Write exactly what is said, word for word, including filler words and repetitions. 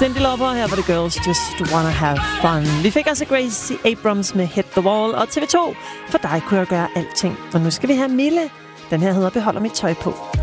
Cyndi Lauper, her var det Girls Just Wanna Have Fun. Vi fik også Gracie Abrams med Hit the Wall, og T V to, for dig kunne jeg gøre alting. Og nu skal vi have Mille. Den her hedder Beholder mit tøj på.